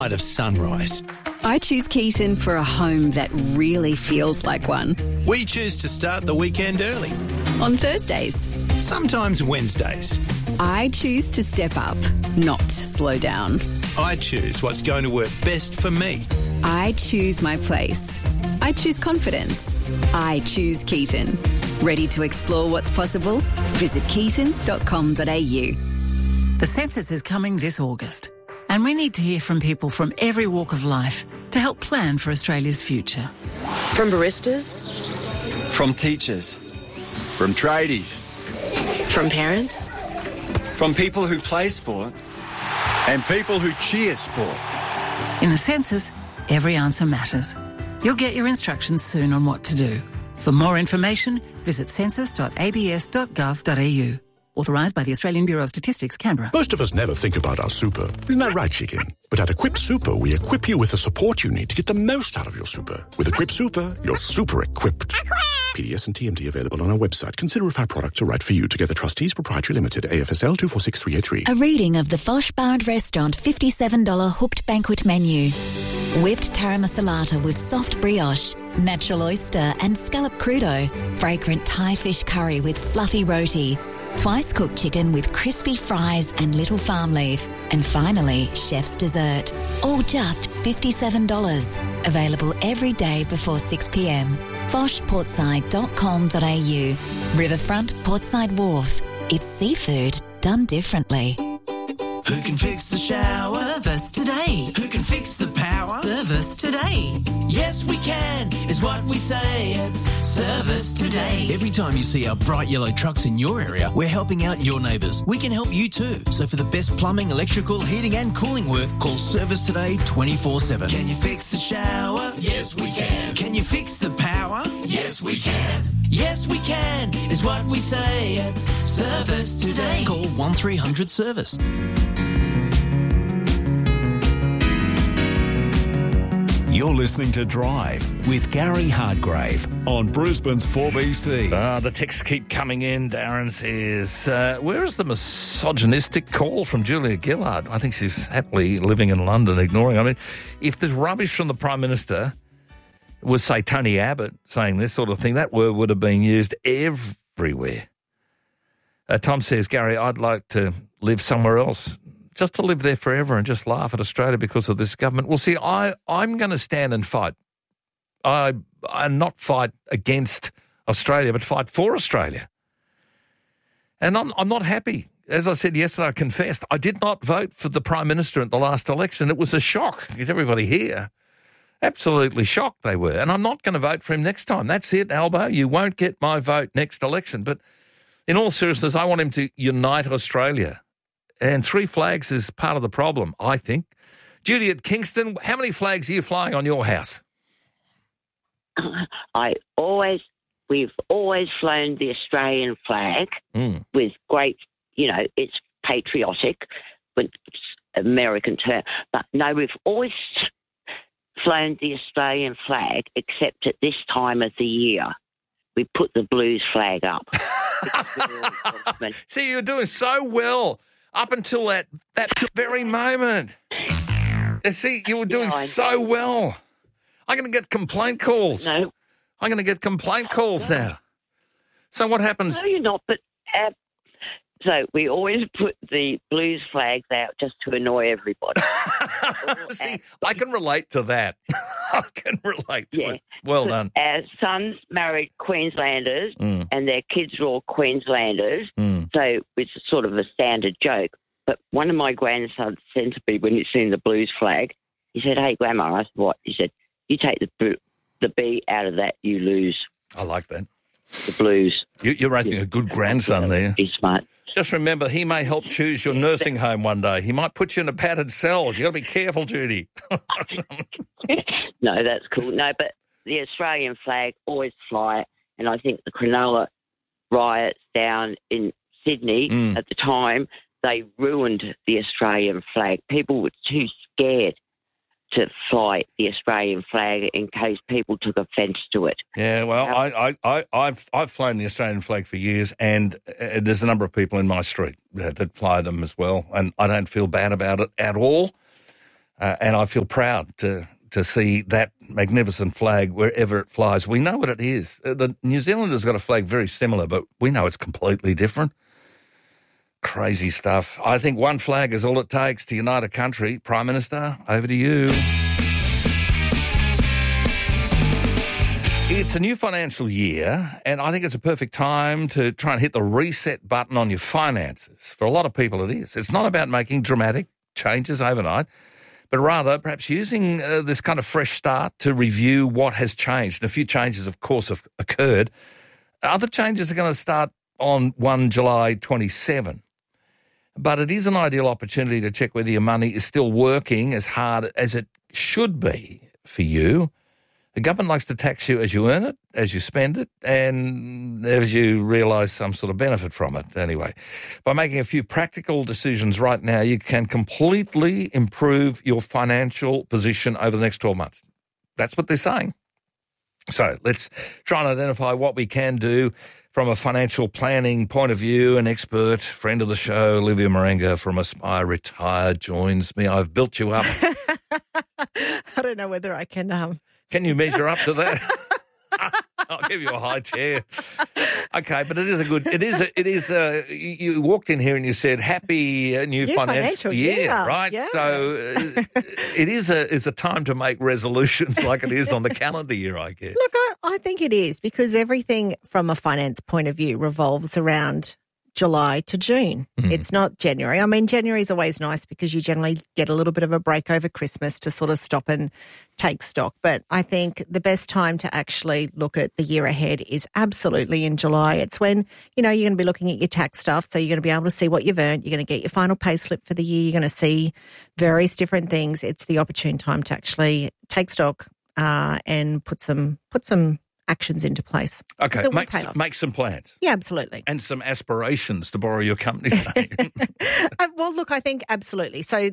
of sunrise. I choose Keaton for a home that really feels like one. We choose to start the weekend early. On Thursdays, Sometimes Wednesdays. I choose to step up, not slow down. I choose what's going to work best for me. I choose my place. I choose confidence. I choose Keaton. Ready to explore what's possible? Visit keaton.com.au. The census is coming this August, and we need to hear from people from every walk of life to help plan for Australia's future. From baristas, From teachers. From tradies. from parents, From people who play sport. And people who cheer sport. In the census, every answer matters. You'll get your instructions soon on what to do. For more information, visit census.abs.gov.au. Authorised by the Australian Bureau of Statistics, Canberra. Most of us never think about our super. Isn't that right, Chicken? But at Equip Super, we equip you with the support you need to get the most out of your super. With Equip Super, you're super equipped. PDS and TMD available on our website. Consider if our products are right for you. Together Trustees Proprietary Limited, AFSL 246383. A reading of the Fosh Bar and Restaurant $57 hooked banquet menu. Whipped taramasalata with soft brioche, natural oyster and scallop crudo, fragrant Thai fish curry with fluffy roti, twice cooked chicken with crispy fries and little farm leaf, and finally, chef's dessert. All just $57. Available every day before 6 p.m. foshportside.com.au. Riverfront Portside Wharf. It's seafood done differently. Who can fix the shower? Service today. Who can fix the power? Service today. Yes, we can, is what we say at Service Today. Every time you see our bright yellow trucks in your area, we're helping out your neighbours. We can help you too. So for the best plumbing, electrical, heating and cooling work, call Service Today 24/7. Can you fix the shower? Yes, we can. Can you fix the power? Yes, we can. Yes, we can, is what we say at Service Today. Call 1300 Service. You're listening to Drive with Gary Hardgrave on Brisbane's 4BC. The texts keep coming in. Darren says, where is the misogynistic call from Julia Gillard? I think she's happily living in London, ignoring. I mean, if there's rubbish from the Prime Minister, was, say, Tony Abbott saying this sort of thing, that word would have been used everywhere. Tom says, Gary, I'd like to live somewhere else, just to live there forever and just laugh at Australia because of this government. Well, see, I'm going to stand and fight. I'm not fight against Australia, but fight for Australia. And I'm not happy. As I said yesterday, I confessed, I did not vote for the Prime Minister at the last election. It was a shock. Everybody here, absolutely shocked they were. And I'm not going to vote for him next time. That's it, Albo. You won't get my vote next election. But in all seriousness, I want him to unite Australia. And 3 flags is part of the problem, I think. Judy at Kingston, how many flags are you flying on your house? We've always flown the Australian flag with great, it's patriotic, but it's American term. But no, we've always flown the Australian flag, except at this time of the year. We put the Blues flag up. See, you're doing so well. Up until that very moment. See, you were doing so well. I'm going to get complaint calls. No. I'm going to get complaint calls now. So what happens? No, you're not, but... so we always put the Blues flags out just to annoy everybody. See, I can relate to that. I can relate to it. Well done. Our sons married Queenslanders and their kids are all Queenslanders, so it's sort of a standard joke. But one of my grandsons said to me when he seen the Blues flag, he said, "Hey, Grandma," I said, "What?" He said, "You take the B out of that, you lose." I like that. The Blues. You're raising a good grandson there. He's smart. Just remember, he may help choose your nursing home one day. He might put you in a padded cell. You've got to be careful, Judy. No, that's cool. No, but the Australian flag, always fly it. And I think the Cronulla riots down in Sydney at the time, they ruined the Australian flag. People were too scared to fly the Australian flag in case people took offence to it. Yeah, well, I've flown the Australian flag for years, and there's a number of people in my street that fly them as well, and I don't feel bad about it at all. And I feel proud to see that magnificent flag wherever it flies. We know what it is. The New Zealanders got a flag very similar, but we know it's completely different. Crazy stuff. I think one flag is all it takes to unite a country. Prime Minister, over to you. It's a new financial year, and I think it's a perfect time to try and hit the reset button on your finances. For a lot of people, it is. It's not about making dramatic changes overnight, but rather perhaps using this kind of fresh start to review what has changed. And a few changes, of course, have occurred. Other changes are going to start on 1 July 27. But it is an ideal opportunity to check whether your money is still working as hard as it should be for you. The government likes to tax you as you earn it, as you spend it, and as you realise some sort of benefit from it. Anyway, by making a few practical decisions right now, you can completely improve your financial position over the next 12 months. That's what they're saying. So let's try and identify what we can do from a financial planning point of view. An expert, friend of the show, Olivia Marenga from Aspire Retire joins me. I've built you up. I don't know whether I can... Can you measure up to that? I'll give you a high chair. Okay, but it is. You walked in here and you said, "Happy new financial year," right? Yeah. So it is a time to make resolutions like it is on the calendar year, I guess. Look, I think it is, because everything from a finance point of view revolves around July to June. It's not January. I mean, January is always nice because you generally get a little bit of a break over Christmas to sort of stop and take stock. But I think the best time to actually look at the year ahead is absolutely in July. It's when, you're going to be looking at your tax stuff. So you're going to be able to see what you've earned. You're going to get your final pay slip for the year. You're going to see various different things. It's the opportune time to actually take stock and put some actions into place. Okay, make some plans. Yeah, absolutely. And some aspirations, to borrow your company's name. Well, look, I think absolutely. So,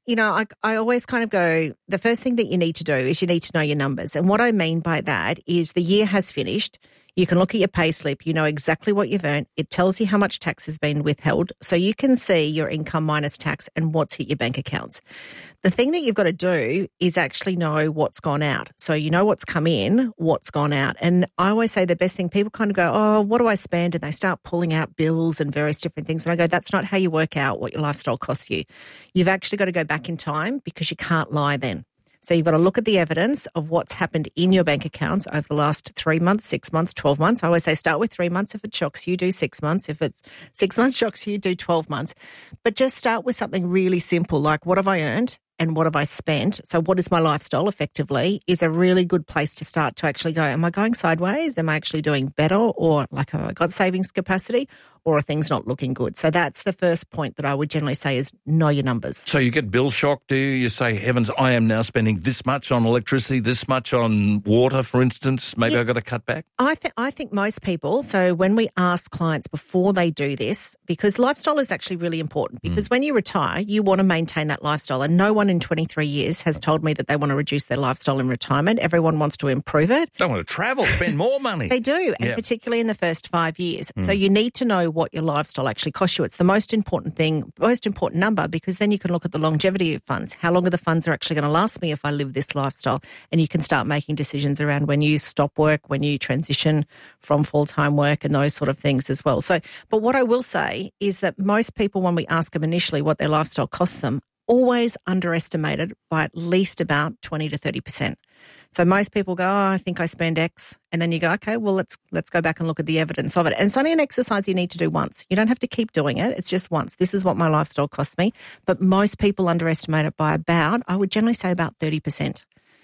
I always kind of go, the first thing that you need to do is you need to know your numbers. And what I mean by that is the year has finished. You can look at your pay slip. You know exactly what you've earned. It tells you how much tax has been withheld. So you can see your income minus tax and what's hit your bank accounts. The thing that you've got to do is actually know what's gone out. So you know what's come in, what's gone out. And I always say the best thing, people kind of go, oh, what do I spend? And they start pulling out bills and various different things. And I go, that's not how you work out what your lifestyle costs you. You've actually got to go back in time, because you can't lie then. So you've got to look at the evidence of what's happened in your bank accounts over the last 3 months, 6 months, 12 months. I always say start with 3 months. If it shocks you, do 6 months. If it's 6 months shocks you, do 12 months. But just start with something really simple, like what have I earned and what have I spent? So what is my lifestyle effectively is a really good place to start to actually go, am I going sideways? Am I actually doing better? Or like, have I got savings capacity? Or are things not looking good? So that's the first point that I would generally say is know your numbers. So you get bill shock, do you? You say, heavens, I am now spending this much on electricity, this much on water, for instance. Maybe I've got to cut back? I think most people, so when we ask clients before they do this, because lifestyle is actually really important, because when you retire, you want to maintain that lifestyle. And no one in 23 years has told me that they want to reduce their lifestyle in retirement. Everyone wants to improve it. They want to travel, spend more money. They do, and particularly in the first 5 years. So you need to know what your lifestyle actually costs you. It's the most important thing, most important number, because then you can look at the longevity of funds. How long are the funds are actually going to last me if I live this lifestyle? And you can start making decisions around when you stop work, when you transition from full-time work and those sort of things as well. So, but what I will say is that most people, when we ask them initially what their lifestyle costs them, always underestimated by at least about 20 to 30%. So most people go, oh, I think I spend X. And then you go, okay, well, let's go back and look at the evidence of it. And it's only an exercise you need to do once. You don't have to keep doing it. It's just once. This is what my lifestyle costs me. But most people underestimate it by about, I would generally say about 30%.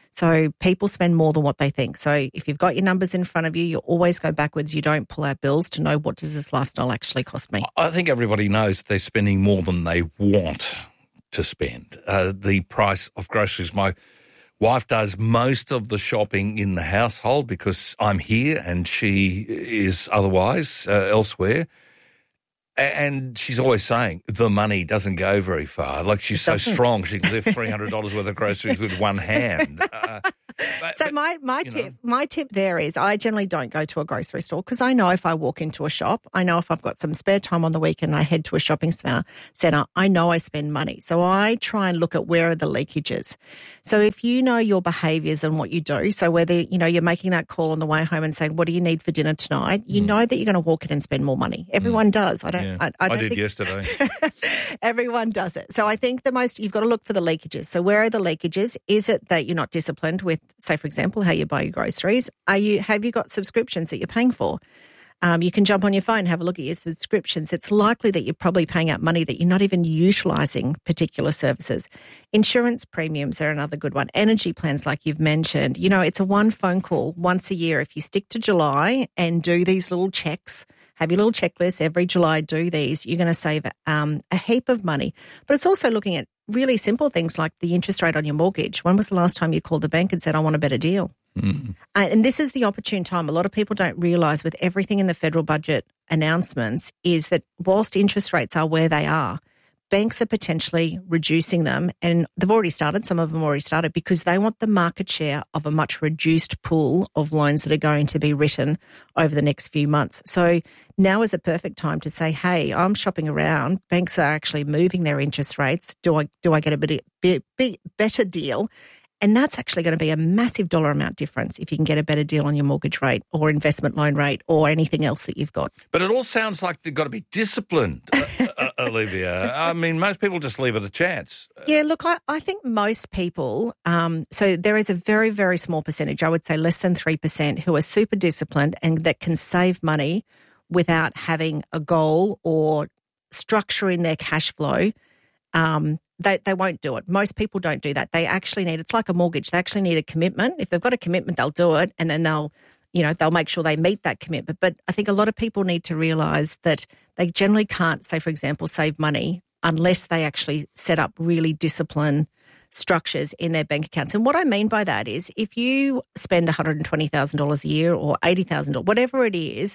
So people spend more than what they think. So if you've got your numbers in front of you, you always go backwards. You don't pull out bills to know what does this lifestyle actually cost me. I think everybody knows they're spending more than they want to spend. The price of groceries, my wife does most of the shopping in the household because I'm here and she is otherwise elsewhere. And she's always saying the money doesn't go very far. Like she's so strong, she can lift $300 worth of groceries with one hand. So My tip there is I generally don't go to a grocery store because I know if I walk into a shop, I know if I've got some spare time on the weekend, I head to a shopping centre, I know I spend money. So I try and look at where are the leakages. So if you know your behaviours and what you do, so whether, you're making that call on the way home and saying, what do you need for dinner tonight? You know that you're going to walk in and spend more money. Everyone does. I did yesterday. Everyone does it. So I think you've got to look for the leakages. So where are the leakages? Is it that you're not disciplined with, say, for example, how you buy your groceries? Have you got subscriptions that you're paying for? You can jump on your phone, have a look at your subscriptions. It's likely that you're probably paying out money that you're not even utilising particular services. Insurance premiums are another good one. Energy plans, like you've mentioned. It's a one phone call once a year. If you stick to July and do these little checks, have your little checklist every July, do these, you're going to save a heap of money. But it's also looking at really simple things like the interest rate on your mortgage. When was the last time you called the bank and said, I want a better deal? Mm. And this is the opportune time. A lot of people don't realise with everything in the federal budget announcements is that whilst interest rates are where they are, banks are potentially reducing them, and they've already started, some of them already started, because they want the market share of a much reduced pool of loans that are going to be written over the next few months. So now is a perfect time to say, hey, I'm shopping around. Banks are actually moving their interest rates. Do I get a better deal? And that's actually going to be a massive dollar amount difference if you can get a better deal on your mortgage rate or investment loan rate or anything else that you've got. But it all sounds like they've got to be disciplined, Olivia. I mean, most people just leave it a chance. Yeah, look, I think most people, so there is a very, very small percentage, I would say less than 3%, who are super disciplined and that can save money without having a goal or structuring their cash flow. They won't do it. Most people don't do that. They actually it's like a mortgage. They actually need a commitment. If they've got a commitment, they'll do it, and then they'll make sure they meet that commitment. But I think a lot of people need to realise that they generally can't, say, for example, save money unless they actually set up really disciplined structures in their bank accounts. And what I mean by that is if you spend $120,000 a year or $80,000, whatever it is,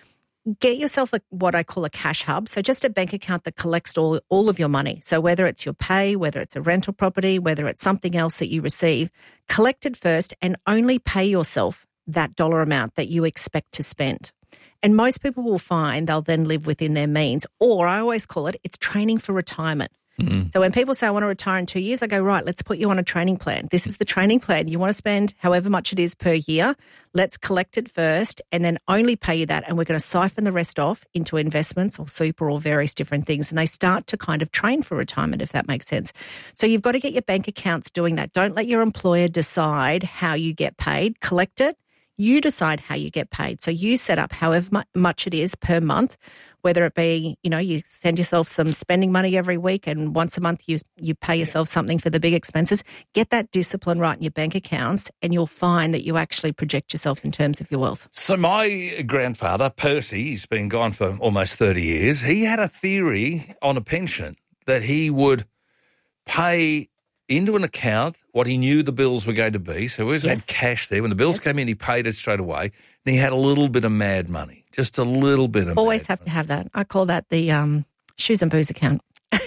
get yourself what I call a cash hub. So just a bank account that collects all of your money. So whether it's your pay, whether it's a rental property, whether it's something else that you receive, collect it first and only pay yourself that dollar amount that you expect to spend. And most people will find they'll then live within their means. Or I always call it's training for retirement. Mm-hmm. So when people say, I want to retire in 2 years, I go, right, let's put you on a training plan. This is the training plan. You want to spend however much it is per year. Let's collect it first and then only pay you that. And we're going to siphon the rest off into investments or super or various different things. And they start to kind of train for retirement, if that makes sense. So you've got to get your bank accounts doing that. Don't let your employer decide how you get paid. Collect it. You decide how you get paid. So you set up however much it is per month, whether it be, you send yourself some spending money every week and once a month you pay yourself something for the big expenses. Get that discipline right in your bank accounts and you'll find that you actually project yourself in terms of your wealth. So my grandfather, Percy, he's been gone for almost 30 years. He had a theory on a pension that he would pay into an account what he knew the bills were going to be. So he always had cash there. When the bills came in, he paid it straight away. And he had a little bit of mad money, just a little bit of always have to have that. I call that the shoes and booze account.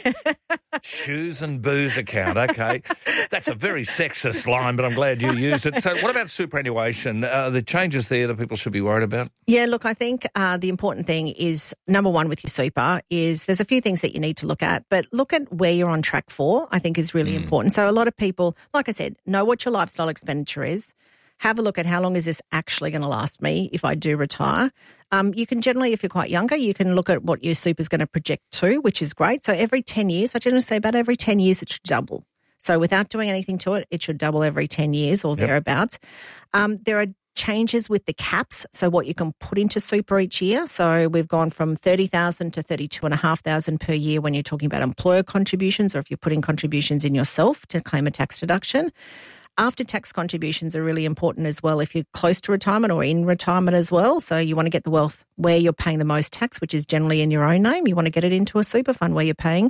Shoes and booze account, okay. That's a very sexist line, but I'm glad you used it. So what about superannuation? The changes there that people should be worried about? Yeah, look, I think the important thing is, number one with your super is there's a few things that you need to look at, but look at where you're on track for, I think is really important. So a lot of people, like I said, know what your lifestyle expenditure is. Have a look at how long is this actually going to last me if I do retire. You can generally, if you're quite younger, you can look at what your super is going to project to, which is great. So every 10 years, I generally say about every 10 years it should double. So without doing anything to it, it should double every 10 years or thereabouts. There are changes with the caps, so what you can put into super each year. So we've gone from $30,000 to $32,500 per year when you're talking about employer contributions or if you're putting contributions in yourself to claim a tax deduction. After-tax contributions are really important as well if you're close to retirement or in retirement as well. So you want to get the wealth where you're paying the most tax, which is generally in your own name. You want to get it into a super fund where you're paying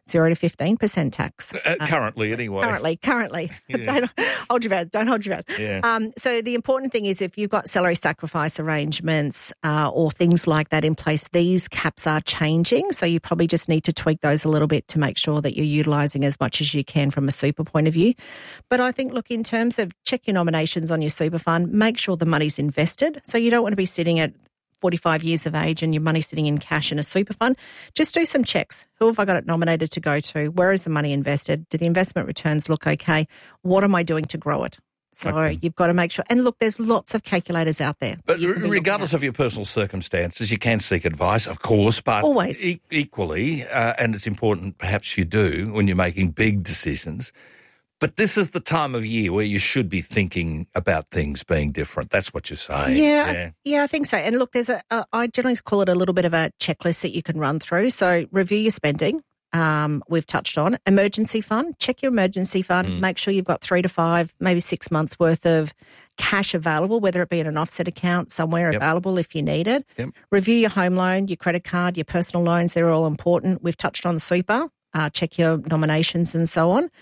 0 to 15% tax. Currently, anyway. Currently. Yes. Don't hold your breath. Don't hold your breath. Yeah. So the important thing is if you've got salary sacrifice arrangements or things like that in place, these caps are changing. So you probably just need to tweak those a little bit to make sure that you're utilising as much as you can from a super point of view. But I think, look, in terms of check your nominations on your super fund, make sure the money's invested. So you don't want to be sitting at 45 years of age and your money sitting in cash in a super fund. Just do some checks. Who have I got it nominated to go to? Where is the money invested? Do the investment returns look okay? What am I doing to grow it? So you've got to make sure. And look, there's lots of calculators out there. But regardless of your personal circumstances, you can seek advice, of course, but always. Equally, and it's important perhaps you do when you're making big decisions. But this is the time of year where you should be thinking about things being different. That's what you're saying. Yeah, I think so. And look, there's I generally call it a little bit of a checklist that you can run through. So review your spending. We've touched on emergency fund. Check your emergency fund. Make sure you've got 3 to 5, maybe 6 months worth of cash available, whether it be in an offset account somewhere available if you need it. Review your home loan, your credit card, your personal loans. They're all important. We've touched on super. Check your nominations and so on.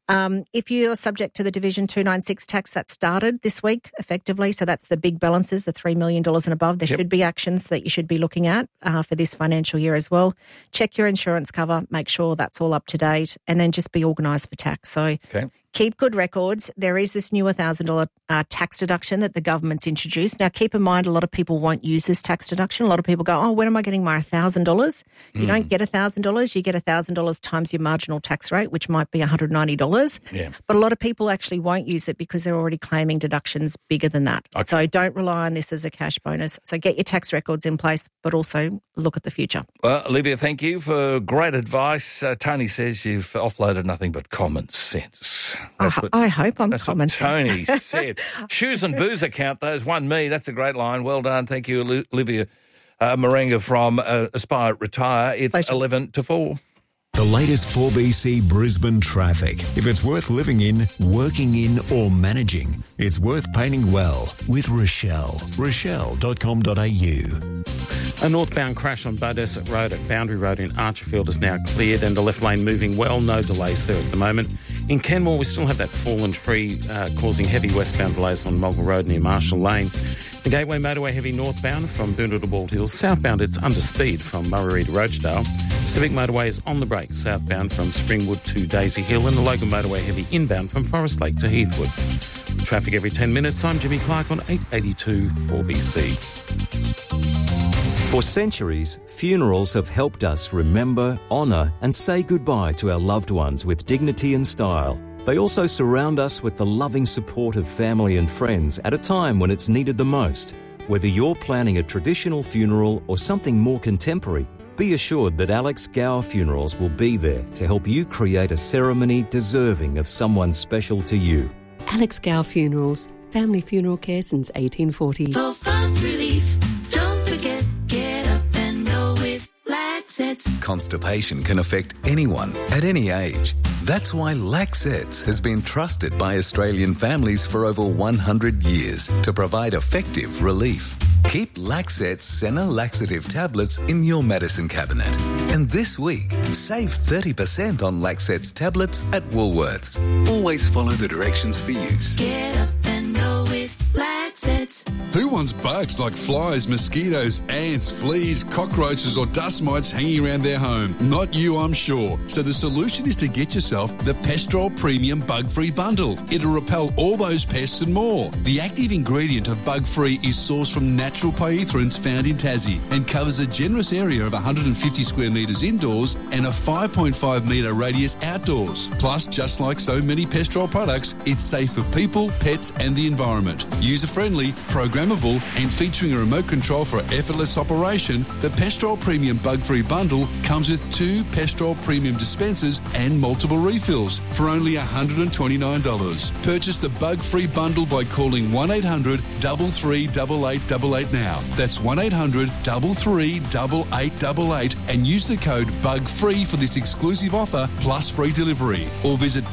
If you're subject to the Division 296 tax, that started this week effectively. So that's the big balances, the $3 million and above. There should be actions that you should be looking at for this financial year as well. Check your insurance cover, make sure that's all up to date, and then just be organised for tax. So keep good records. There is this new $1,000 tax deduction that the government's introduced. Now, keep in mind, a lot of people won't use this tax deduction. A lot of people go, when am I getting my $1,000? You don't get $1,000. You get $1,000 times your marginal tax rate, which might be $190. But a lot of people actually won't use it because they're already claiming deductions bigger than that. So don't rely on this as a cash bonus. So get your tax records in place, but also look at the future. Well, Olivia, thank you for great advice. Tony says you've offloaded nothing but common sense. I hope I'm common sense. Tony said. Shoes and booze account, those won me. That's a great line. Well done. Thank you, Olivia Marenga from Aspire Retire. It's Pleasure. 11 to 4. The latest 4BC Brisbane traffic. If it's worth living in, working in or managing, it's worth painting well with Rochelle. Rochelle.com.au. A northbound crash on Beaudesert Road at Boundary Road in Archerfield is now cleared and the left lane moving well. No delays there at the moment. In Kenmore, we still have that fallen tree causing heavy westbound delays on Mulga Road near Marshall Lane. The Gateway Motorway heavy northbound from Boondah to Bald Hills. Southbound, it's under speed from Murray to Rochedale. Pacific Motorway is on the brake southbound from Springwood to Daisy Hill, and the Logan Motorway heavy inbound from Forest Lake to Heathwood. Traffic every 10 minutes. I'm Jimmy Clark on 882 4BC. For centuries, funerals have helped us remember, honour and say goodbye to our loved ones with dignity and style. They also surround us with the loving support of family and friends at a time when it's needed the most. Whether you're planning a traditional funeral or something more contemporary, be assured that Alex Gower Funerals will be there to help you create a ceremony deserving of someone special to you. Alex Gower Funerals, family funeral care since 1840. For fast relief, don't forget, get up and go with Laxets. Constipation can affect anyone at any age. That's why Laxets has been trusted by Australian families for over 100 years to provide effective relief. Keep Laxets Senna laxative tablets in your medicine cabinet. And this week, save 30% on Laxets tablets at Woolworths. Always follow the directions for use. Get up and go with Laxets. Who wants bugs like flies, mosquitoes, ants, fleas, cockroaches or dust mites hanging around their home? Not you, I'm sure. So the solution is to get yourself the Pestrol Premium Bug-Free Bundle. It'll repel all those pests and more. The active ingredient of Bug-Free is sourced from natural pyrethroids found in Tassie and covers a generous area of 150 square metres indoors and a 5.5 metre radius outdoors. Plus, just like so many Pestrol products, it's safe for people, pets and the environment. User-friendly, programmable and featuring a remote control for effortless operation, the Pestrol Premium Bug-Free Bundle comes with 2 Pestrol Premium dispensers and multiple refills for only $129. Purchase the Bug-Free Bundle by calling 1-800 338888 now. That's 1-800 338888 and use the code BUGFREE for this exclusive offer plus free delivery. Or visit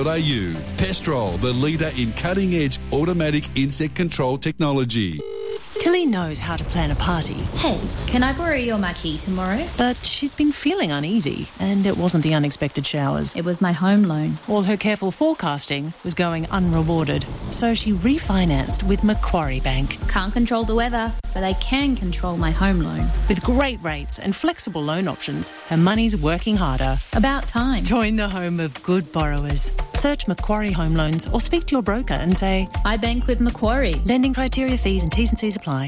pestrol.com.au. Pestrol, the leader in cutting-edge automatic insect control technology. Tilly knows how to plan a party. Hey, can I borrow your marquee tomorrow? But she'd been feeling uneasy, and it wasn't the unexpected showers. It was my home loan. All her careful forecasting was going unrewarded. So she refinanced with Macquarie Bank. Can't control the weather, but I can control my home loan. With great rates and flexible loan options, her money's working harder. About time. Join the home of good borrowers. Search Macquarie Home Loans or speak to your broker and say, I bank with Macquarie. Lending criteria, fees and T's and C's apply.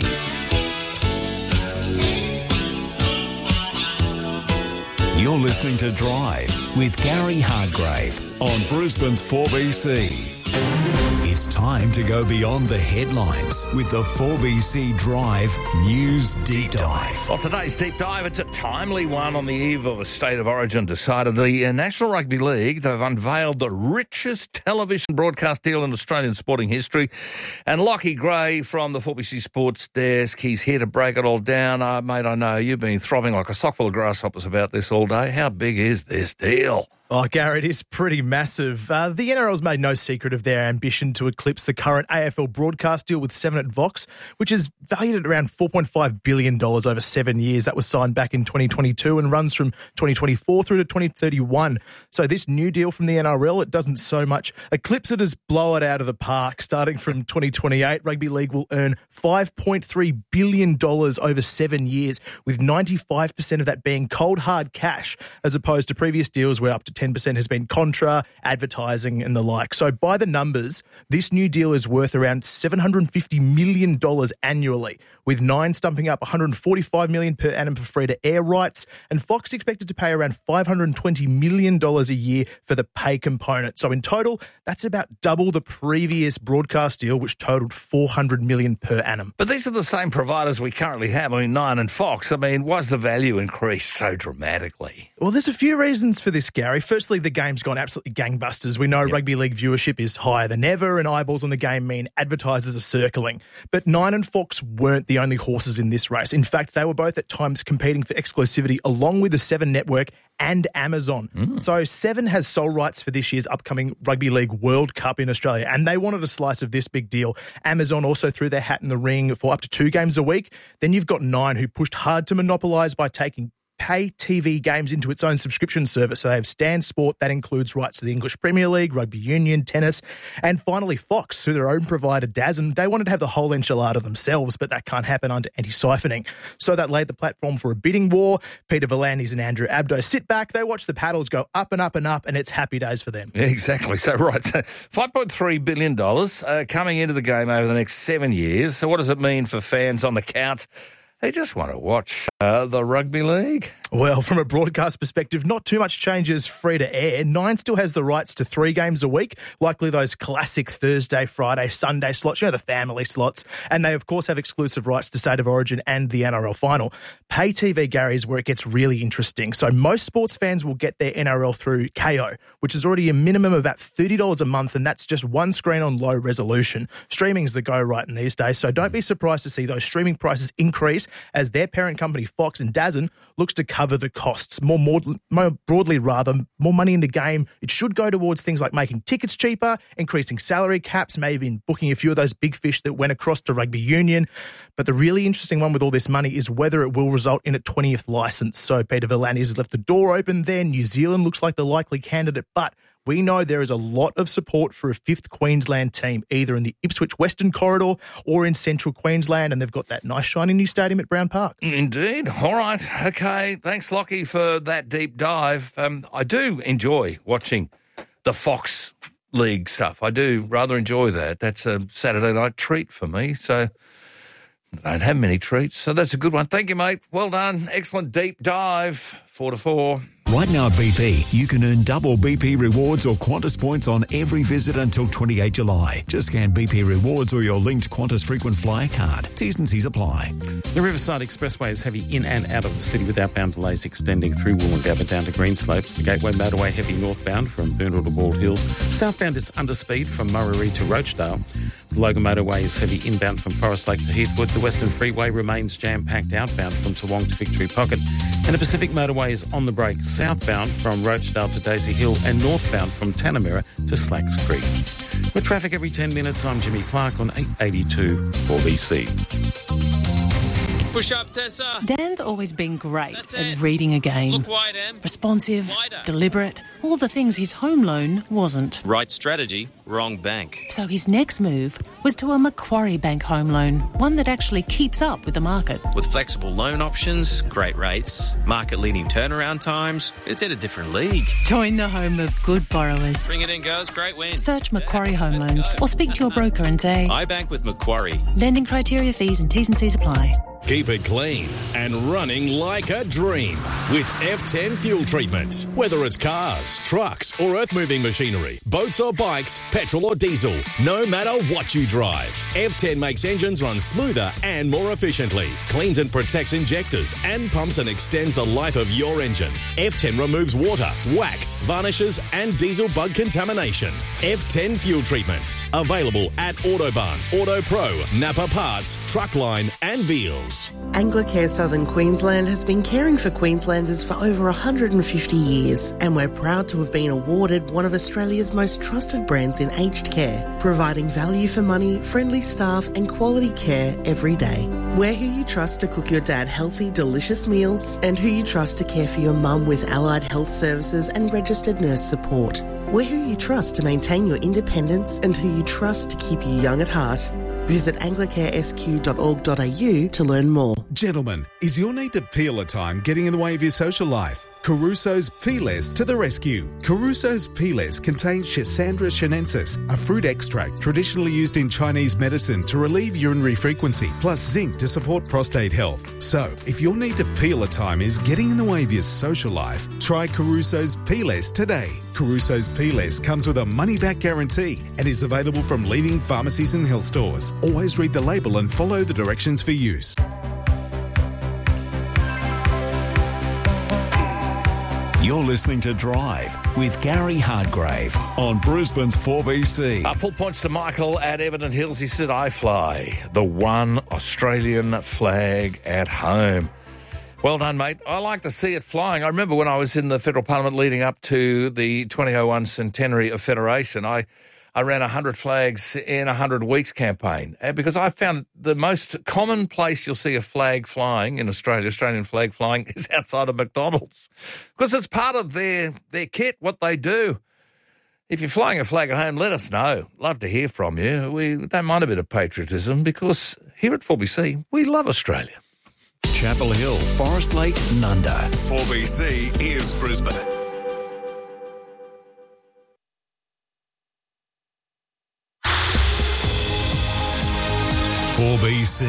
You're listening to Drive with Gary Hargrave on Brisbane's 4BC. It's time to go beyond the headlines with the 4BC Drive News Deep Dive. Well, today's Deep Dive, it's a timely one on the eve of a State of Origin decided. The National Rugby League, they've unveiled the richest television broadcast deal in Australian sporting history. And Lockie Gray from the 4BC Sports Desk, he's here to break it all down. Mate, I know you've been throbbing like a sock full of grasshoppers about this all day. How big is this deal? Oh, Gary, it is pretty massive. The NRL's made no secret of their ambition to eclipse the current AFL broadcast deal with Seven at Vox, which is valued at around $4.5 billion over 7 years. That was signed back in 2022 and runs from 2024 through to 2031. So this new deal from the NRL, it doesn't so much eclipse it as blow it out of the park. Starting from 2028, Rugby League will earn $5.3 billion over 7 years, with 95% of that being cold, hard cash, as opposed to previous deals where up to 10% has been contra, advertising and the like. So by the numbers, this new deal is worth around $750 million annually, with Nine stumping up $145 million per annum for free-to-air rights, and Fox expected to pay around $520 million a year for the pay component. So in total, that's about double the previous broadcast deal, which totaled $400 million per annum. But these are the same providers we currently have. I mean, Nine and Fox. I mean, why's the value increase so dramatically? Well, there's a few reasons for this, Gary. Firstly, the game's gone absolutely gangbusters. We know rugby league viewership is higher than ever, and eyeballs on the game mean advertisers are circling. But Nine and Fox weren't the only horses in this race. In fact, they were both at times competing for exclusivity along with the Seven Network and Amazon. So Seven has sole rights for this year's upcoming Rugby League World Cup in Australia, and they wanted a slice of this big deal. Amazon also threw their hat in the ring for up to 2 games a week. Then you've got Nine, who pushed hard to monopolise by taking pay TV games into its own subscription service. So they have Stan Sport, that includes rights to the English Premier League, rugby union, tennis, and finally Fox, through their own provider DAZN. They wanted to have the whole enchilada themselves, but that can't happen under anti-siphoning. So that laid the platform for a bidding war. Peter V'landys and Andrew Abdo sit back, they watch the paddles go up and up and up, and it's happy days for them. Yeah, exactly. So, right, so $5.3 billion coming into the game over the next 7 years. So what does it mean for fans on the couch? They just want to watch the rugby league. Well, from a broadcast perspective, not too much changes free to air. Nine still has the rights to 3 games a week, likely those classic Thursday, Friday, Sunday slots, the family slots. And they, of course, have exclusive rights to State of Origin and the NRL final. Pay TV, Gary, is where it gets really interesting. So most sports fans will get their NRL through KO, which is already a minimum of about $30 a month, and that's just one screen on low resolution. Streaming's the go right in these days, so don't be surprised to see those streaming prices increase as their parent company, Fox and DAZN, looks to cover the costs. More broadly, more money in the game. It should go towards things like making tickets cheaper, increasing salary caps, maybe in booking a few of those big fish that went across to rugby union. But the really interesting one with all this money is whether it will result in a 20th licence. So Peter V'landys has left the door open there. New Zealand looks like the likely candidate, but we know there is a lot of support for a 5th Queensland team, either in the Ipswich Western Corridor or in central Queensland, and they've got that nice shiny new stadium at Brown Park. Indeed. All right. Okay. Thanks, Lockie, for that deep dive. I do enjoy watching the Fox League stuff. I do rather enjoy that. That's a Saturday night treat for me, so I don't have many treats, so that's a good one. Thank you, mate. Well done. Excellent deep dive. 4 to 4. Right now at BP, you can earn double BP rewards or Qantas points on every visit until 28 July. Just scan BP rewards or your linked Qantas frequent flyer card. T's and C's apply. The Riverside Expressway is heavy in and out of the city with outbound delays extending through Woolloongabba down to Greenslopes. The Gateway Motorway heavy northbound from Boonville to Bald Hills. Southbound is under speed from Murray to Roachdale. The Logan Motorway is heavy inbound from Forest Lake to Heathwood. The Western Freeway remains jam-packed outbound from Toowong to Victory Pocket. And the Pacific Motorway is on the break southbound from Roachdale to Daisy Hill and northbound from Tanamera to Slacks Creek. With traffic every 10 minutes, I'm Jimmy Clark on 882 4BC. Push up, Tessa. Dan's always been great at reading a game. Look wide, Em. Responsive, Wider. deliberate, all the things his home loan wasn't. Right strategy, wrong bank. So his next move was to a Macquarie Bank home loan, one that actually keeps up with the market. With flexible loan options, great rates, market-leading turnaround times, it's in a different league. Join the home of good borrowers. Bring it in, girls. Great win. Search Macquarie Home Loans or speak to your broker and say, I bank with Macquarie. lending criteria, fees and T's and C's apply. Keep it clean and running like a dream with F10 fuel treatment. Whether it's cars, trucks or earth-moving machinery, boats or bikes, petrol or diesel, no matter what you drive, F10 makes engines run smoother and more efficiently, cleans and protects injectors and pumps and extends the life of your engine. F10 removes water, wax, varnishes and diesel bug contamination. F10 fuel treatment. Available at Autobahn, Auto Pro, Napa Parts, Truckline and Veals. Anglicare Southern Queensland has been caring for Queenslanders for over 150 years, and we're proud to have been awarded one of Australia's most trusted brands in aged care, providing value for money, friendly staff and quality care every day. We're who you trust to cook your dad healthy, delicious meals, and who you trust to care for your mum with allied health services and registered nurse support. We're who you trust to maintain your independence and who you trust to keep you young at heart. Visit anglicaresq.org.au to learn more. Gentlemen, is your need to peel a time getting in the way of your social life? Caruso's Peelers to the rescue. Caruso's Peelers contain Schisandra chinensis, a fruit extract traditionally used in Chinese medicine to relieve urinary frequency, plus zinc to support prostate health. So, if your need to peel a time is getting in the way of your social life, try Caruso's Peelers today. Caruso's Peelers comes with a money-back guarantee and is available from leading pharmacies and health stores. Always read the label and follow the directions for use. You're listening to Drive with Gary Hardgrave on Brisbane's 4BC. Full points to Michael at Everton Hills. He said, I fly the one Australian flag at home. Well done, mate. I like to see it flying. I remember when I was in the Federal Parliament leading up to the 2001 centenary of Federation, I ran 100 Flags in 100 Weeks campaign because I found the most common place you'll see a flag flying in Australia, Australian flag flying, is outside of McDonald's because it's part of their kit, what they do. If you're flying a flag at home, let us know. Love to hear from you. We don't mind a bit of patriotism because here at 4BC, we love Australia. Chapel Hill, Forest Lake, Nunda. 4BC is Brisbane. BC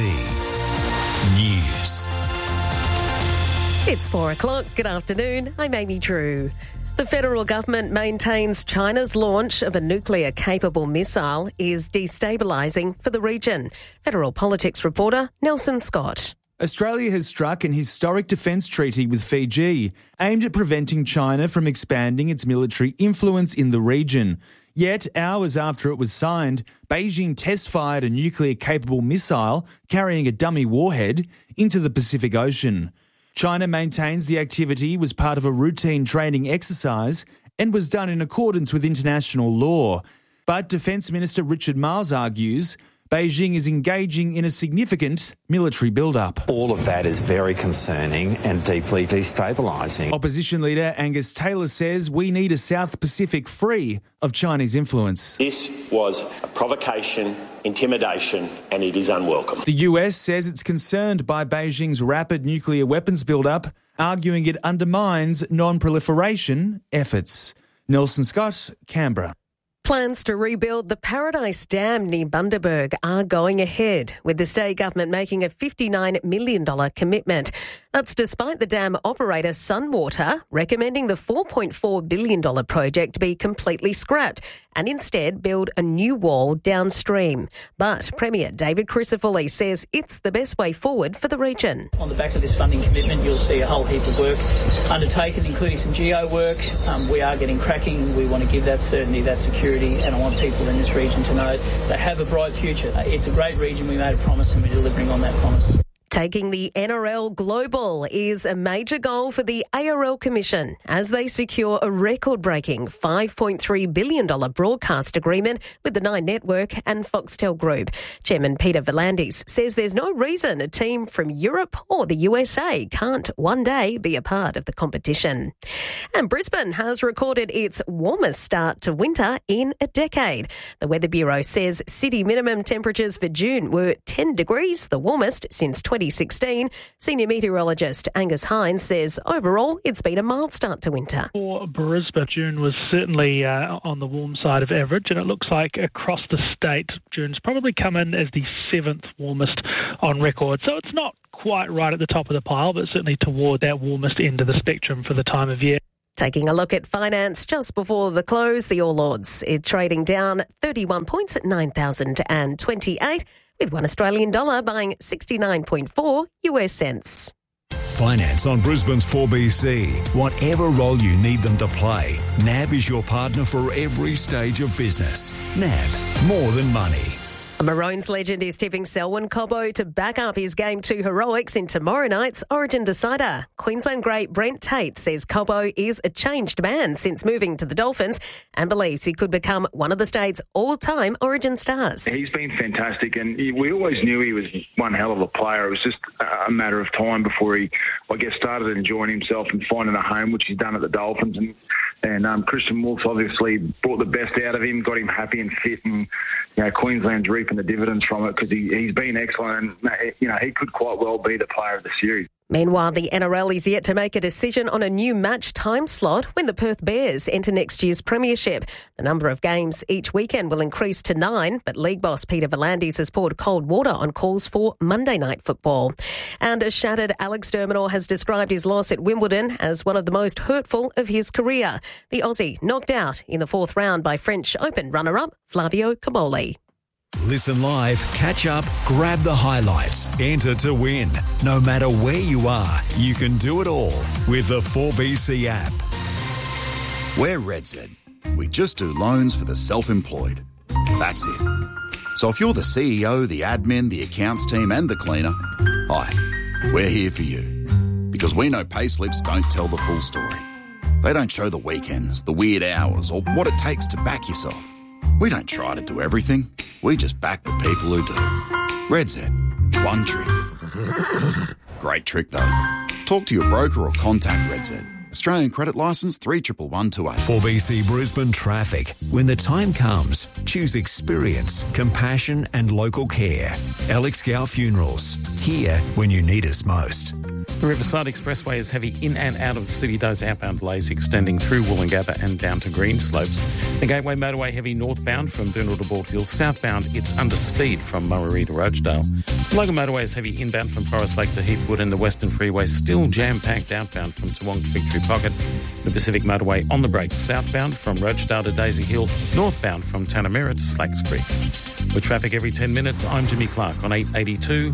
News. It's 4 o'clock. Good afternoon. I'm Amy Drew. The federal government maintains China's launch of a nuclear-capable missile is destabilising for the region. Federal politics reporter Nelson Scott. Australia has struck an historic defence treaty with Fiji, aimed at preventing China from expanding its military influence in the region. Yet, hours after it was signed, Beijing test-fired a nuclear-capable missile carrying a dummy warhead into the Pacific Ocean. China maintains the activity was part of a routine training exercise and was done in accordance with international law. But Defence Minister Richard Marles argues Beijing is engaging in a significant military build-up. All of that is very concerning and deeply destabilising. Opposition leader Angus Taylor says we need a South Pacific free of Chinese influence. This was a provocation, intimidation, and it is unwelcome. The US says it's concerned by Beijing's rapid nuclear weapons build-up, arguing it undermines non-proliferation efforts. Nelson Scott, Canberra. Plans to rebuild the Paradise Dam near Bundaberg are going ahead, with the state government making a $59 million commitment. That's despite the dam operator Sunwater recommending the $4.4 billion project be completely scrapped and instead build a new wall downstream. But Premier David Crisafulli says it's the best way forward for the region. On the back of this funding commitment, you'll see a whole heap of work undertaken, including some geo work. We are getting cracking. We want to give that certainty, that security, and I want people in this region to know they have a bright future. It's a great region. We made a promise and we're delivering on that promise. Taking the NRL global is a major goal for the ARL Commission as they secure a record-breaking $5.3 billion broadcast agreement with the Nine Network and Foxtel Group. Chairman Peter V'landys says there's no reason a team from Europe or the USA can't one day be a part of the competition. And Brisbane has recorded its warmest start to winter in a decade. The Weather Bureau says city minimum temperatures for June were 10 degrees, the warmest since 2016. Senior meteorologist Angus Hines says overall it's been a mild start to winter. For Brisbane, June was certainly on the warm side of average, and it looks like across the state, June's probably come in as the 7th warmest on record. So it's not quite right at the top of the pile, but certainly toward that warmest end of the spectrum for the time of year. Taking a look at finance just before the close, the All Ords is trading down 31 points at 9,028, with one Australian dollar buying 69.4 US cents. Finance on Brisbane's 4BC. Whatever role you need them to play, NAB is your partner for every stage of business. NAB, more than money. A Maroons legend is tipping Selwyn Cobbo to back up his Game 2 heroics in tomorrow night's Origin decider. Queensland great Brent Tate says Cobbo is a changed man since moving to the Dolphins and believes he could become one of the state's all-time Origin stars. He's been fantastic, and we always knew he was one hell of a player. It was just a matter of time before he, I guess, started enjoying himself and finding a home, which he's done at the Dolphins. And Christian Wolf's obviously brought the best out of him, got him happy and fit, and Queensland's reaping the dividends from it because he's been excellent. And he could quite well be the player of the series. Meanwhile, the NRL is yet to make a decision on a new match time slot when the Perth Bears enter next year's premiership. The number of games each weekend will increase to 9, but league boss Peter V'landys has poured cold water on calls for Monday night football. And a shattered Alex de Minaur has described his loss at Wimbledon as one of the most hurtful of his career. The Aussie knocked out in the 4th round by French Open runner-up Flavio Cobolli. Listen live, catch up, grab the highlights, enter to win. No matter where you are, you can do it all with the 4BC app. We're RedZ. We just do loans for the self-employed. That's it. So if you're the CEO, the admin, the accounts team and the cleaner, hi, we're here for you. Because we know payslips don't tell the full story. They don't show the weekends, the weird hours, or what it takes to back yourself. We don't try to do everything. We just back the people who do. RedZ. One trick. Great trick, though. Talk to your broker or contact RedZ. Australian credit licence 311128. 4BC Brisbane traffic. When the time comes, choose experience, compassion and local care. Alex Gow Funerals. Here when you need us most. The Riverside Expressway is heavy in and out of the city. Those outbound delays extending through Woolloongabba and down to Greenslopes. The Gateway Motorway heavy northbound from Boonville to Bald Hills. Southbound, it's under speed from Murray to Rochedale. The Logan Motorway is heavy inbound from Forest Lake to Heathwood, and the Western Freeway still jam-packed outbound from Toowong to Victory Pocket. The Pacific Motorway on the break southbound from Rochedale to Daisy Hill, northbound from Tanamera to Slacks Creek. With traffic every 10 minutes, I'm Jimmy Clark on 882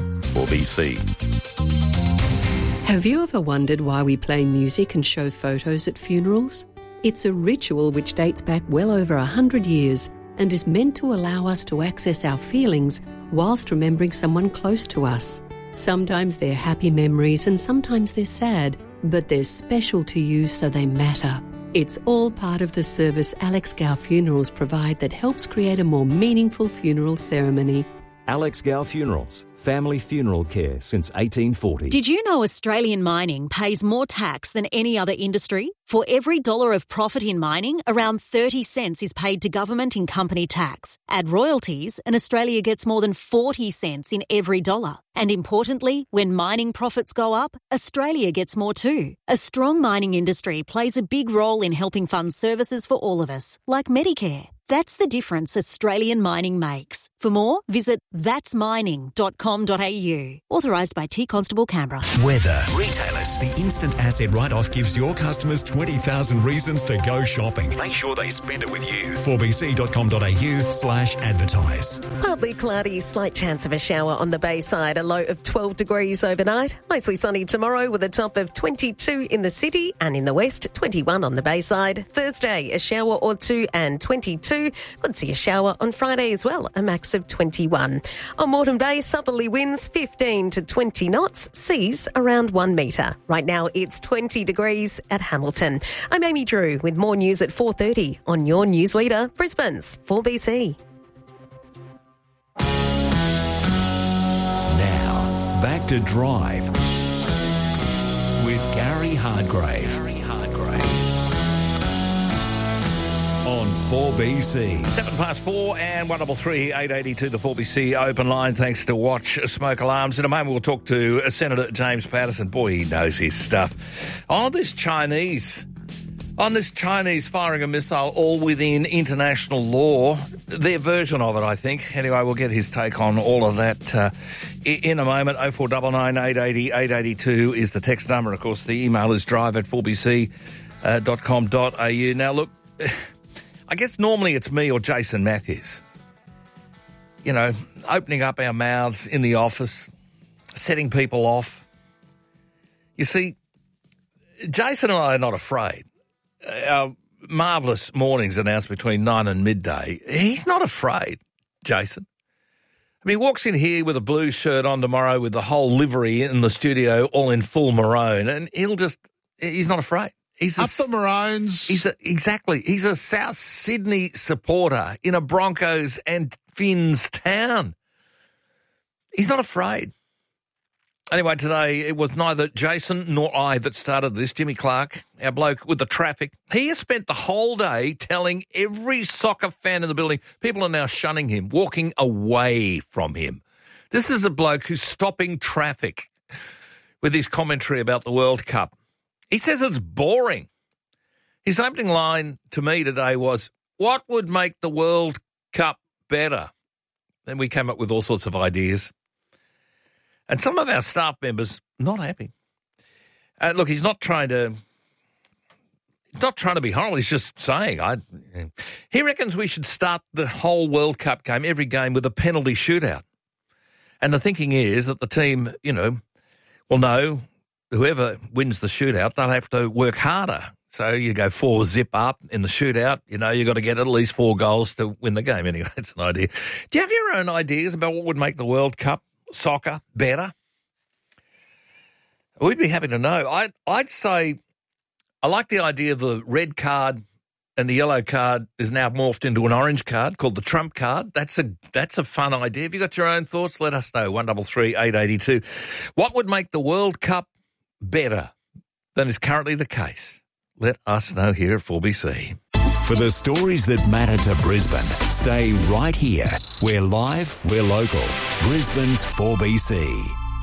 4BC. Have you ever wondered why we play music and show photos at funerals? It's a ritual which dates back well over 100 years and is meant to allow us to access our feelings whilst remembering someone close to us. Sometimes they're happy memories and sometimes they're sad, but they're special to you so they matter. It's all part of the service Alex Gow Funerals provide that helps create a more meaningful funeral ceremony. Alex Gow Funerals, family funeral care since 1840. Did you know Australian mining pays more tax than any other industry? For every dollar of profit in mining, around 30 cents is paid to government in company tax. Add royalties, and Australia gets more than 40 cents in every dollar. And importantly, when mining profits go up, Australia gets more too. A strong mining industry plays a big role in helping fund services for all of us, like Medicare. That's the difference Australian mining makes. For more, visit thatsmining.com.au. Authorised by T Constable Canberra. Weather. Retailers. The instant asset write-off gives your customers 20,000 reasons to go shopping. Make sure they spend it with you. 4bc.com.au/advertise. Partly cloudy, slight chance of a shower on the Bayside, a low of 12 degrees overnight. Mostly sunny tomorrow with a top of 22 in the city and in the west, 21 on the Bayside. Thursday, a shower or two and 22. Could see a shower on Friday as well, a max of 21. On Moreton Bay, southerly Southerly winds 15 to 20 knots, seas around 1 metre. Right now it's 20 degrees at Hamilton. I'm Amy Drew with more news at 4:30 on your news leader, Brisbane's 4BC. Now, back to Drive with Gary Hardgrave. On 4BC. 4:07 and 133 882, the 4BC open line. Thanks to Watch Smoke Alarms. In a moment, we'll talk to Senator James Patterson. Boy, he knows his stuff. On this Chinese firing a missile all within international law, their version of it, I think. Anyway, we'll get his take on all of that in a moment. 0499 880 882 is the text number. Of course, the email is drive@4bc.com.au. Now, look, I guess normally it's me or Jason Matthews, you know, opening up our mouths in the office, setting people off. You see, Jason and I are not afraid. Our marvellous mornings announced between 9 and midday. He's not afraid, Jason. I mean, he walks in here with a blue shirt on tomorrow with the whole livery in the studio all in full maroon, and he's not afraid. He's up the Maroons. He's a South Sydney supporter in a Broncos and Finns town. He's not afraid. Anyway, today it was neither Jason nor I that started this. Jimmy Clark, our bloke with the traffic, he has spent the whole day telling every soccer fan in the building, people are now shunning him, walking away from him. This is a bloke who's stopping traffic with his commentary about the World Cup. He says it's boring. His opening line to me today was, what would make the World Cup better? Then we came up with all sorts of ideas. And some of our staff members, not happy. Look, he's not trying to be horrible. He's just saying, he reckons we should start the whole World Cup game, every game, with a penalty shootout. And the thinking is that the team, will know whoever wins the shootout, they'll have to work harder. So you go 4-0 up in the shootout, you've got to get at least 4 goals to win the game. Anyway, it's an idea. Do you have your own ideas about what would make the World Cup soccer better? We'd be happy to know. I'd say I like the idea of the red card and the yellow card is now morphed into an orange card called the Trump card. That's a fun idea. Have you got your own thoughts? Let us know. 133 882. What would make the World Cup better than is currently the case? Let us know here at 4BC. For the stories that matter to Brisbane, stay right here. We're live, we're local. Brisbane's 4BC.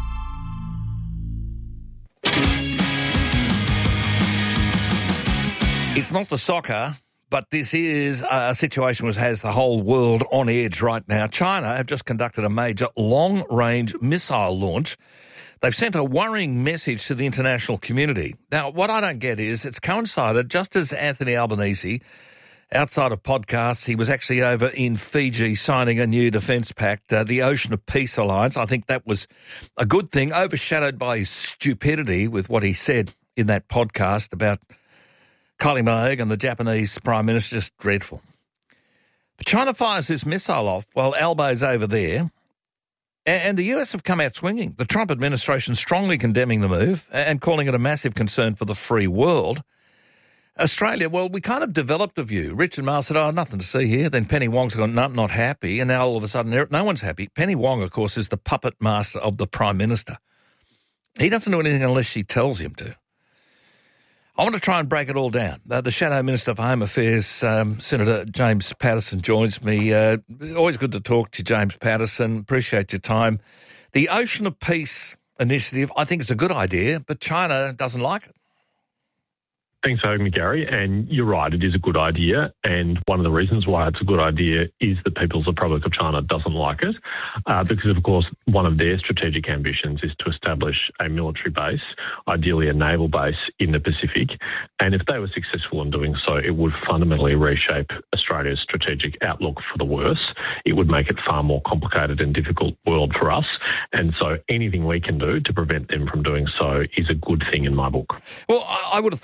It's not the soccer, but this is a situation which has the whole world on edge right now. China have just conducted a major long-range missile launch. They've sent a worrying message to the international community. Now, what I don't get is it's coincided just as Anthony Albanese, outside of podcasts, he was actually over in Fiji signing a new defence pact, the Ocean of Peace Alliance. I think that was a good thing, overshadowed by his stupidity with what he said in that podcast about Kylie Minogue and the Japanese Prime Minister. Just dreadful. But China fires this missile off while Albo's over there. And the US have come out swinging. The Trump administration strongly condemning the move and calling it a massive concern for the free world. Australia, well, we kind of developed a view. Richard Marles said, nothing to see here. Then Penny Wong's gone, no, not happy. And now all of a sudden, no one's happy. Penny Wong, of course, is the puppet master of the Prime Minister. He doesn't do anything unless she tells him to. I want to try and break it all down. The Shadow Minister for Home Affairs, Senator James Patterson, joins me. Always good to talk to James Patterson. Appreciate your time. The Ocean of Peace initiative, I think it's a good idea, but China doesn't like it. Thanks for having me, Gary. And you're right, it is a good idea. And one of the reasons why it's a good idea is the People's Republic of China doesn't like it because, of course, one of their strategic ambitions is to establish a military base, ideally a naval base in the Pacific. And if they were successful in doing so, it would fundamentally reshape Australia's strategic outlook for the worse. It would make it far more complicated and difficult world for us. And so anything we can do to prevent them from doing so is a good thing in my book. Well, I would have thought so.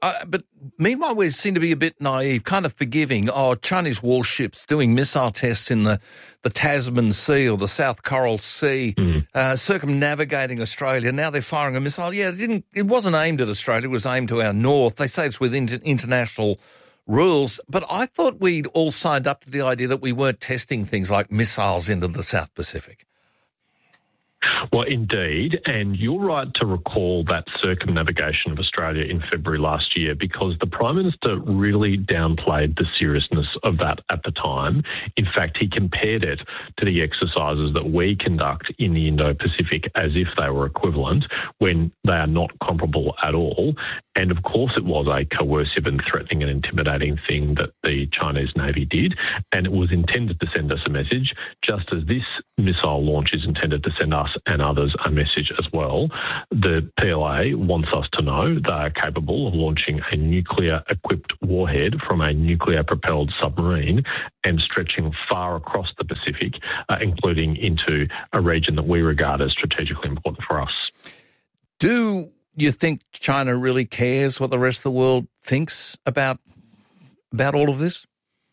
But meanwhile, we seem to be a bit naive, kind of forgiving. Oh, Chinese warships doing missile tests in the Tasman Sea or the South Coral Sea, circumnavigating Australia. Now they're firing a missile. Yeah, it wasn't aimed at Australia. It was aimed to our north. They say it's within international rules. But I thought we'd all signed up to the idea that we weren't testing things like missiles into the South Pacific. Well, indeed, and you're right to recall that circumnavigation of Australia in February last year, because the Prime Minister really downplayed the seriousness of that at the time. In fact, he compared it to the exercises that we conduct in the Indo-Pacific as if they were equivalent, when they are not comparable at all. And of course it was a coercive and threatening and intimidating thing that the Chinese Navy did, and it was intended to send us a message, just as this missile launch is intended to send us and others a message as well. The PLA wants us to know they are capable of launching a nuclear-equipped warhead from a nuclear-propelled submarine and stretching far across the Pacific, including into a region that we regard as strategically important for us. Do you think China really cares what the rest of the world thinks about all of this?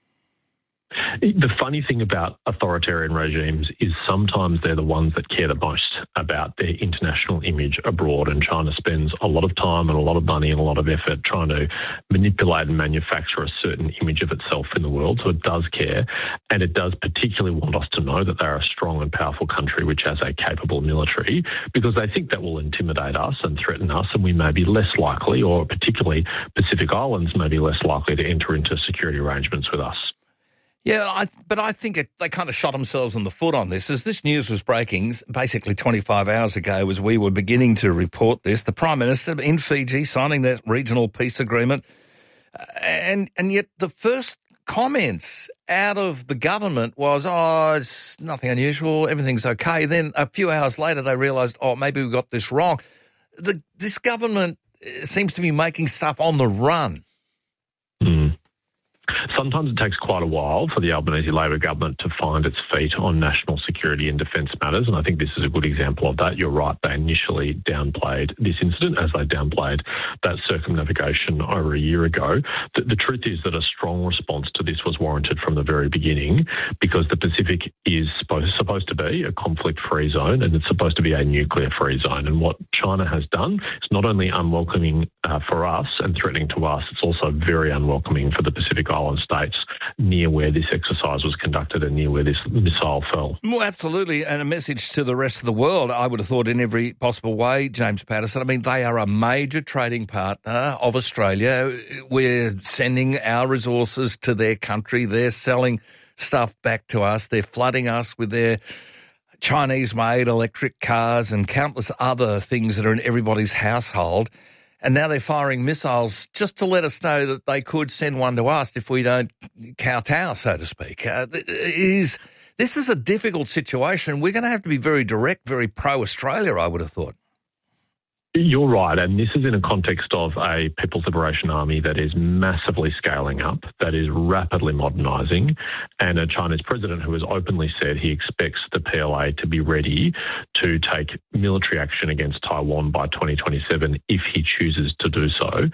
The funny thing about authoritarian regimes is sometimes they're the ones that care the most about their international image abroad, and China spends a lot of time and a lot of money and a lot of effort trying to manipulate and manufacture a certain image of itself in the world. So it does care, and it does particularly want us to know that they're a strong and powerful country which has a capable military, because they think that will intimidate us and threaten us, and we may be less likely, or particularly Pacific Islands may be less likely to enter into security arrangements with us. Yeah, but I think they kind of shot themselves in the foot on this. As this news was breaking, basically 25 hours ago, as we were beginning to report this, the Prime Minister in Fiji signing that regional peace agreement, and yet the first comments out of the government was, oh, it's nothing unusual, everything's okay. Then a few hours later, they realised, oh, maybe we got this wrong. This government seems to be making stuff on the run. Sometimes it takes quite a while for the Albanese Labor government to find its feet on national security and defence matters, and I think this is a good example of that. You're right, they initially downplayed this incident as they downplayed that circumnavigation over a year ago. The truth is that a strong response to this was warranted from the very beginning, because the Pacific is supposed to be a conflict-free zone, and it's supposed to be a nuclear-free zone. And what China has done is not only unwelcoming for us and threatening to us, it's also very unwelcoming for the Pacific Island states near where this exercise was conducted and near where this missile fell. Well, absolutely, and a message to the rest of the world, I would have thought, in every possible way, James Patterson. I mean, they are a major trading partner of Australia. We're sending our resources to their country. They're selling stuff back to us. They're flooding us with their Chinese-made electric cars and countless other things that are in everybody's household. And now they're firing missiles just to let us know that they could send one to us if we don't kowtow, so to speak. This is a difficult situation. We're going to have to be very direct, very pro-Australia, I would have thought. You're right, and this is in a context of a People's Liberation Army that is massively scaling up, that is rapidly modernising, and a Chinese president who has openly said he expects the PLA to be ready to take military action against Taiwan by 2027 if he chooses to do so.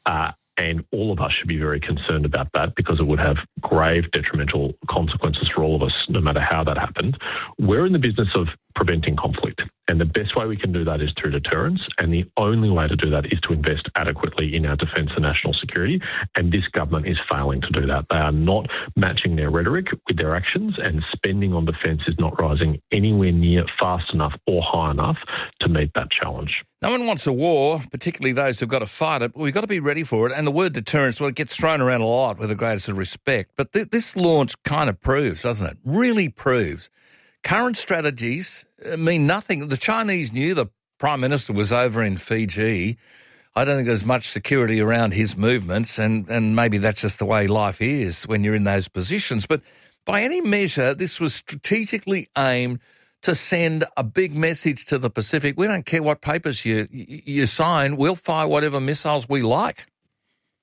And all of us should be very concerned about that, because it would have grave detrimental consequences for all of us, no matter how that happened. We're in the business of preventing conflict, and the best way we can do that is through deterrence, and the only way to do that is to invest adequately in our defence and national security, and this government is failing to do that. They are not matching their rhetoric with their actions, and spending on defence is not rising anywhere near fast enough or high enough to meet that challenge. No one wants a war, particularly those who've got to fight it, but we've got to be ready for it. And the word deterrence, well, it gets thrown around a lot with the greatest of respect. But this launch kind of proves, doesn't it? Really proves. Current strategies mean nothing. The Chinese knew the Prime Minister was over in Fiji. I don't think there's much security around his movements, and maybe that's just the way life is when you're in those positions. But by any measure, this was strategically aimed to send a big message to the Pacific. We don't care what papers you sign. We'll fire whatever missiles we like.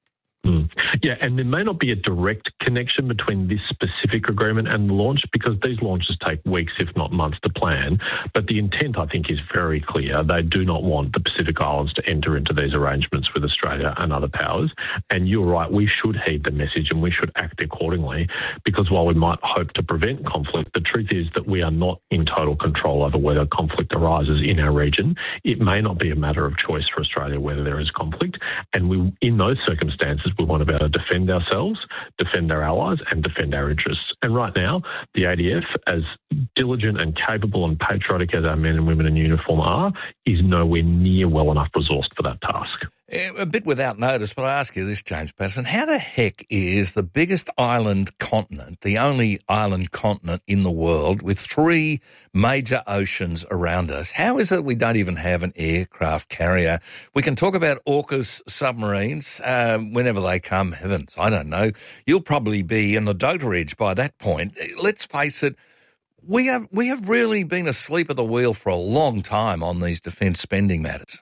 Yeah, and there may not be a direct connection between this specific agreement and the launch because these launches take weeks, if not months, to plan. But the intent, I think, is very clear. They do not want the Pacific Islands to enter into these arrangements with Australia and other powers. And you're right, we should heed the message and we should act accordingly because while we might hope to prevent conflict, the truth is that we are not in total control over whether conflict arises in our region. It may not be a matter of choice for Australia whether there is conflict. And we, in those circumstances, we want to be able to defend ourselves, defend our allies and defend our interests. And right now, the ADF, as diligent and capable and patriotic as our men and women in uniform are, is nowhere near well enough resourced for that task. A bit without notice, but I ask you this, James Patterson, how the heck is the biggest island continent, the only island continent in the world with 3 major oceans around us, how is it we don't even have an aircraft carrier? We can talk about AUKUS submarines whenever they come. Heavens, I don't know. You'll probably be in the doterage by that point. Let's face it, we have really been asleep at the wheel for a long time on these defence spending matters.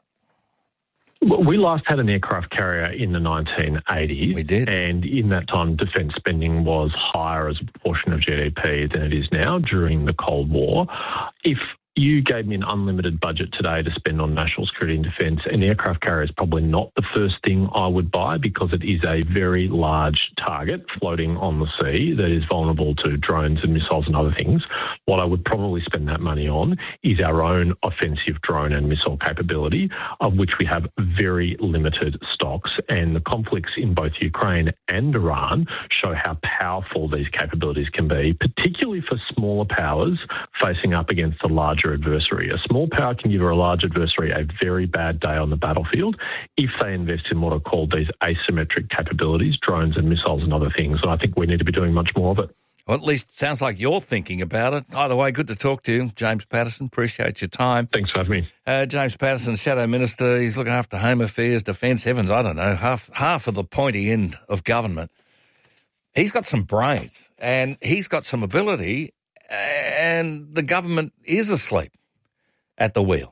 We last had an aircraft carrier in the 1980s. We did. And in that time, defence spending was higher as a proportion of GDP than it is now during the Cold War. If you gave me an unlimited budget today to spend on national security and defence, an aircraft carrier is probably not the first thing I would buy because it is a very large target floating on the sea that is vulnerable to drones and missiles and other things. What I would probably spend that money on is our own offensive drone and missile capability, of which we have very limited stocks. And the conflicts in both Ukraine and Iran show how powerful these capabilities can be, particularly for smaller powers facing up against a larger adversary. A small power can give a large adversary a very bad day on the battlefield if they invest in what are called these asymmetric capabilities, drones and missiles and other things. And I think we need to be doing much more of it. Well, at least sounds like you're thinking about it. Either way, good to talk to you, James Patterson. Appreciate your time. Thanks for having me. James Patterson, Shadow Minister. He's looking after Home Affairs, Defence. Heavens, I don't know, half of the pointy end of government. He's got some brains and he's got some ability, and the government is asleep at the wheel.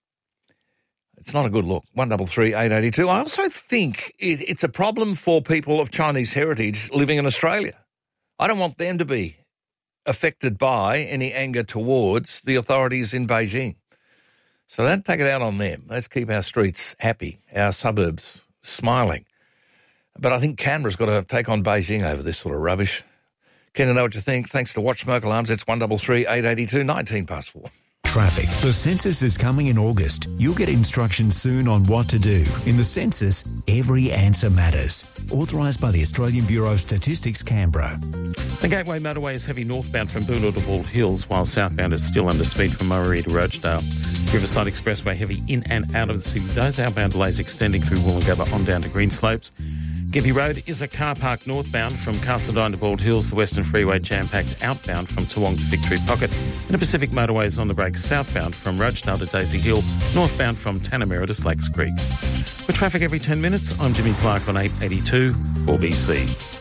It's not a good look. 133 882. I also think it's a problem for people of Chinese heritage living in Australia. I don't want them to be affected by any anger towards the authorities in Beijing. So don't take it out on them. Let's keep our streets happy, our suburbs smiling. But I think Canberra's got to take on Beijing over this sort of rubbish. Keen to know what you think. Thanks to Watch Smoke Alarms. It's 133 882 19 past 4. Traffic. The census is coming in August. You'll get instructions soon on what to do. In the census, every answer matters. Authorised by the Australian Bureau of Statistics, Canberra. The Gateway motorway is heavy northbound from Boonah to Bald Hills, while southbound is still under speed from Murray to Rochedale. Riverside Expressway heavy in and out of the city. Those outbound delays extending through Woolloongabba on down to Greenslopes. Gippy Road is a car park northbound from Castledine to Bald Hills. The Western Freeway jam-packed outbound from Toowong to Victory Pocket. And the Pacific Motorway is on the brakes southbound from Rochedale to Daisy Hill, northbound from Tanamera to Slakes Creek. With traffic every 10 minutes, I'm Jimmy Clark on 882 4BC.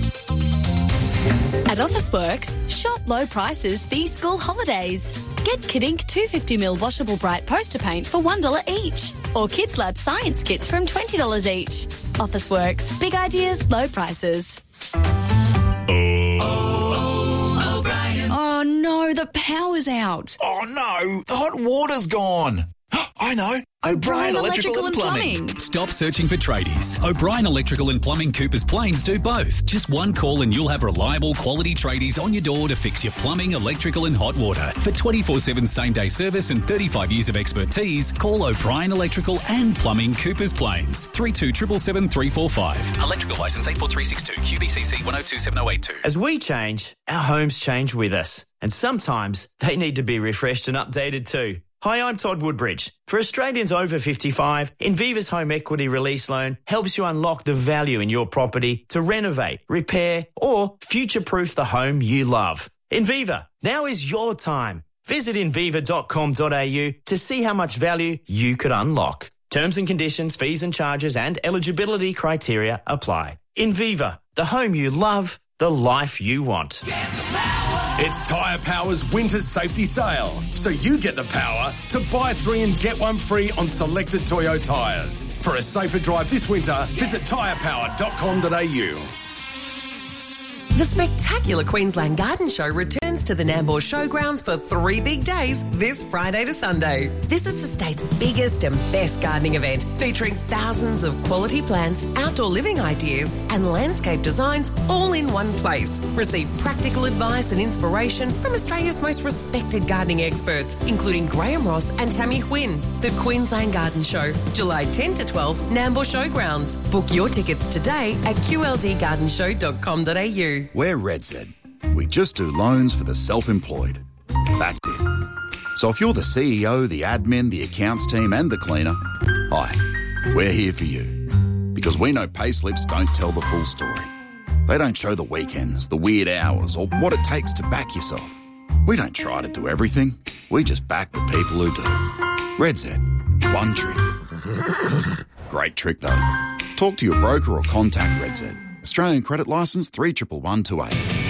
At Officeworks, shop low prices these school holidays. Get Kidink 250ml washable bright poster paint for $1 each. Or Kids Lab science kits from $20 each. Officeworks, big ideas, low prices. Oh no, the power's out. Oh no, the hot water's gone. I know. O'Brien Electrical and Plumbing. Stop searching for tradies. O'Brien Electrical and Plumbing Coopers Plains do both. Just one call and you'll have reliable quality tradies on your door to fix your plumbing, electrical and hot water. For 24/7 same-day service and 35 years of expertise, call O'Brien Electrical and Plumbing Coopers Plains. 3277 345. Electrical licence 84362 QBCC 1027082. As we change, our homes change with us. And sometimes they need to be refreshed and updated too. Hi, I'm Todd Woodbridge. For Australians over 55, Inviva's Home Equity Release Loan helps you unlock the value in your property to renovate, repair or future-proof the home you love. Inviva, now is your time. Visit inviva.com.au to see how much value you could unlock. Terms and conditions, fees and charges and eligibility criteria apply. Inviva, the home you love, the life you want. Get the power. It's Tyre Power's winter safety sale, so you get the power to buy 3 and get 1 free on selected Toyo tyres. For a safer drive this winter, visit tyrepower.com.au. The spectacular Queensland Garden Show returns to the Nambour Showgrounds for 3 big days this Friday to Sunday. This is the state's biggest and best gardening event, featuring thousands of quality plants, outdoor living ideas and landscape designs all in one place. Receive practical advice and inspiration from Australia's most respected gardening experts, including Graham Ross and Tammy Huynh. The Queensland Garden Show, July 10 to 12, Nambour Showgrounds. Book your tickets today at qldgardenshow.com.au. We're RedZ. We just do loans for the self-employed. That's it. So if you're the CEO, the admin, the accounts team and the cleaner, hi, we're here for you. Because we know payslips don't tell the full story. They don't show the weekends, the weird hours, or what it takes to back yourself. We don't try to do everything. We just back the people who do. RedZ. One trick. Great trick, though. Talk to your broker or contact RedZ. Australian credit licence 311128.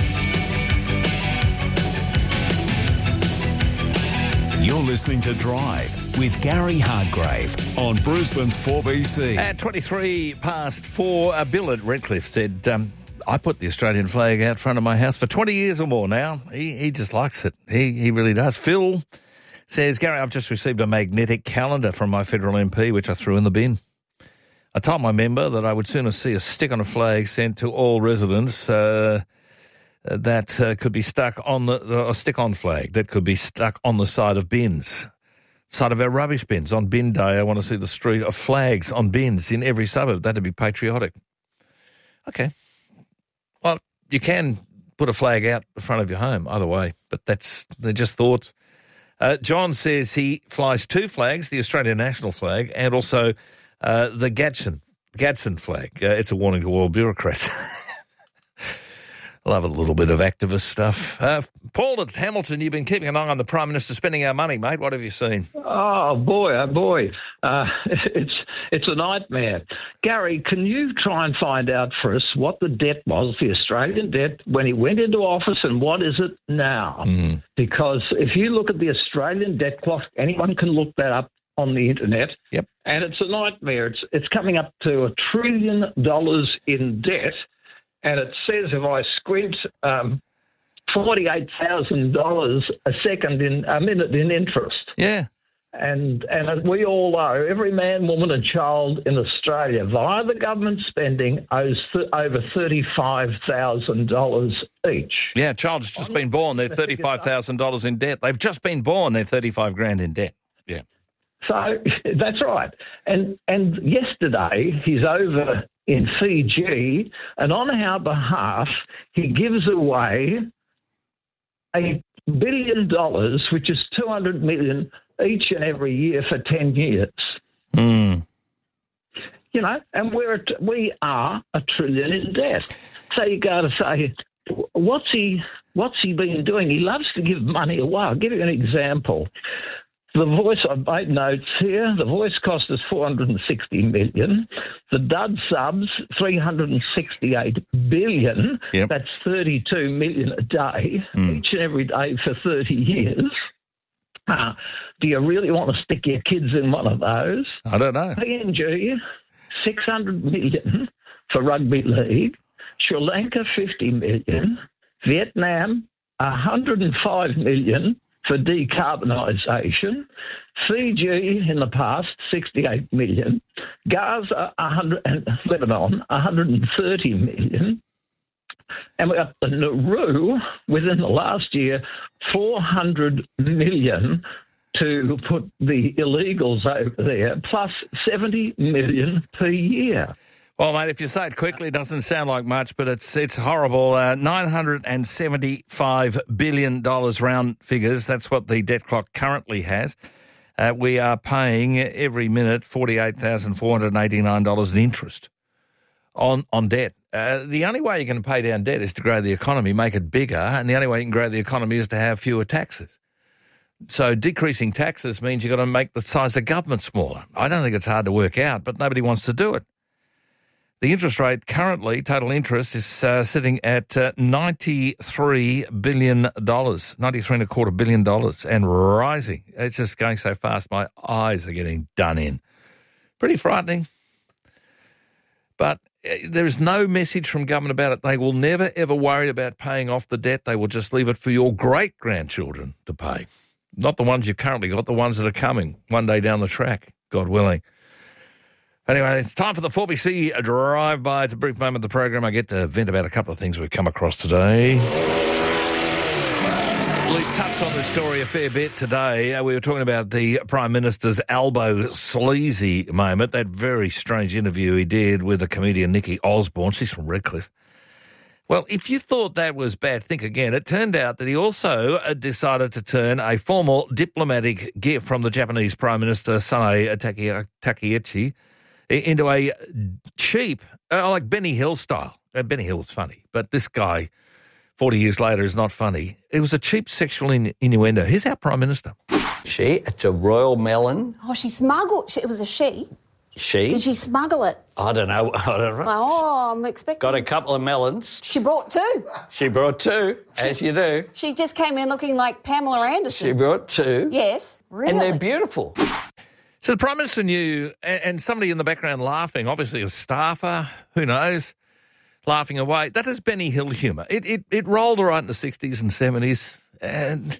You're listening to Drive with Gary Hardgrave on Brisbane's 4BC. At 23 past 4, Bill at Redcliffe said, I put the Australian flag out front of my house for 20 years or more now. He just likes it. He really does. Phil says, Gary, I've just received a magnetic calendar from my federal MP, which I threw in the bin. I told my member that I would sooner see a stick on a flag sent to all residents that could be stuck on a stick-on flag that could be stuck on the side of bins, side of our rubbish bins. On bin day, I want to see the street of flags on bins in every suburb. That'd be patriotic. Okay. Well, you can put a flag out the front of your home either way, but they're just thoughts. John says he flies 2 flags, the Australian national flag and also the Gadsden flag. It's a warning to all bureaucrats. Love a little bit of activist stuff. Paul at Hamilton, you've been keeping an eye on the Prime Minister spending our money, mate. What have you seen? Oh, boy. It's a nightmare. Gary, can you try and find out for us what the debt was, the Australian debt, when he went into office, and what is it now? Mm. Because if you look at the Australian debt clock, anyone can look that up on the internet. Yep. And it's a nightmare. It's coming up to $1 trillion in debt. And it says, if I squint, $48,000 a minute in interest. Yeah. And we all owe, every man, woman and child in Australia, via the government spending, owes over $35,000 each. Yeah, child's just been born. They're $35,000 in debt. They've just been born. They're $35,000 in debt. Yeah. So that's right. And yesterday he's over in Fiji, and on our behalf he gives away $1 billion, which is $200 million each and every year for 10 years. Mm. You know, and we are $1 trillion in debt. So you got to say, what's he been doing? He loves to give money away. I'll give you an example. The Voice, I've made notes here. The Voice cost us $460 million. The Dud subs, $368 billion. Yep. That's $32 million a day, each and every day for 30 years. Do you really want to stick your kids in one of those? I don't know. PNG, $600 million for rugby league. Sri Lanka, $50 million. Vietnam, $105 million for decarbonisation. Fiji in the past, $68 million. Gaza, and Lebanon, $130 million. And we got Nauru within the last year, $400 million to put the illegals over there, plus $70 million per year. Well, mate, if you say it quickly, it doesn't sound like much, but it's horrible. $975 billion round figures. That's what the debt clock currently has. We are paying every minute $48,489 in interest on debt. The only way you're going to pay down debt is to grow the economy, make it bigger, and the only way you can grow the economy is to have fewer taxes. So decreasing taxes means you've got to make the size of government smaller. I don't think it's hard to work out, but nobody wants to do it. The interest rate currently, total interest, is sitting at $93 billion, $93.25 billion, and rising. It's just going so fast, my eyes are getting done in. Pretty frightening. But there's no message from government about it. They will never, ever worry about paying off the debt. They will just leave it for your great-grandchildren to pay. Not the ones you've currently got, the ones that are coming one day down the track, God willing. Anyway, it's time for the 4BC Drive-By. It's a brief moment of the program. I get to vent about a couple of things we've come across today. We've touched on this story a fair bit today. We were talking about the Prime Minister's elbow sleazy moment, that very strange interview he did with the comedian Nikki Osborne. She's from Redcliffe. Well, if you thought that was bad, think again. It turned out that he also decided to turn a formal diplomatic gift from the Japanese Prime Minister, Sanae Takaichi, into a cheap, like Benny Hill style. Benny Hill was funny, but this guy, 40 years later, is not funny. It was a cheap sexual innuendo. Here's our Prime Minister. It's a royal melon. Oh, she smuggled. It was a she. She? Did she smuggle it? I don't know. Oh, I'm expecting. Got a couple of melons. She brought two. She brought two, as you do. She just came in looking like Pamela Anderson. She brought two. Yes, really. And they're beautiful. So the Prime Minister knew, and somebody in the background laughing, obviously a staffer, who knows, laughing away. That is Benny Hill humour. It rolled all right in the 60s and 70s, and